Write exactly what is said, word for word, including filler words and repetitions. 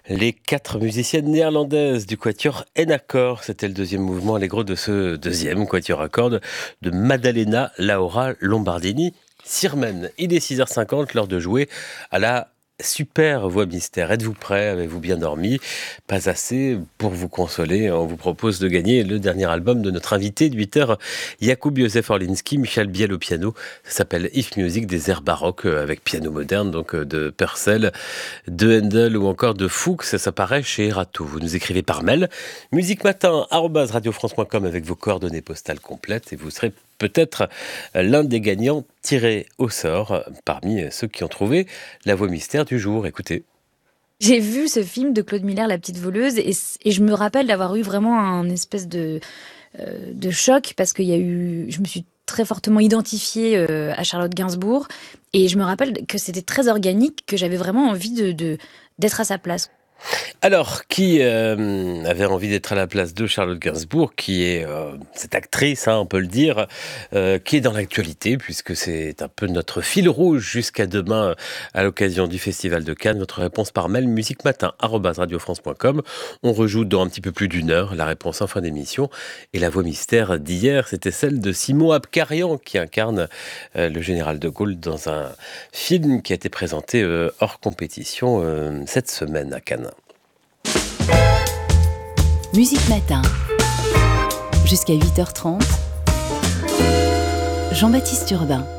Les quatre musiciennes néerlandaises du quatuor N-Accord, c'était le deuxième mouvement allégro de ce deuxième quatuor à cordes de Maddalena Laura Lombardini Sirmen. Il est six heures cinquante, l'heure de jouer à la super voix mystère. Êtes-vous prêts? Avez-vous bien dormi? Pas assez? Pour vous consoler, on vous propose de gagner le dernier album de notre invité de huit heures, Jakub Józef Orliński, Michel Biel au piano. Ça s'appelle If Music, des airs baroques avec piano moderne, donc de Purcell, de Handel ou encore de Fuchs. Ça paraît chez Erato. Vous nous écrivez par mail musicmatin arobase radio france point com avec vos coordonnées postales complètes et vous serez peut-être l'un des gagnants tirés au sort parmi ceux qui ont trouvé la voix mystère du jour. Écoutez. J'ai vu ce film de Claude Miller, La Petite Voleuse, et, et je me rappelle d'avoir eu vraiment un espèce de, euh, de choc parce qu'il y a eu, je me suis très fortement identifiée euh, à Charlotte Gainsbourg, et je me rappelle que c'était très organique, que j'avais vraiment envie de, de, d'être à sa place. Alors, qui euh, avait envie d'être à la place de Charlotte Gainsbourg, qui est euh, cette actrice, hein, on peut le dire, euh, qui est dans l'actualité, puisque c'est un peu notre fil rouge jusqu'à demain à l'occasion du Festival de Cannes. Votre réponse par mail musicmatin arobase radio france point com. On rejoue dans un petit peu plus d'une heure la réponse en fin d'émission. Et la voix mystère d'hier, c'était celle de Simon Abkarian, qui incarne euh, le général de Gaulle dans un film qui a été présenté euh, hors compétition euh, cette semaine à Cannes. Musique Matin, jusqu'à huit heures trente, Jean-Baptiste Urbain.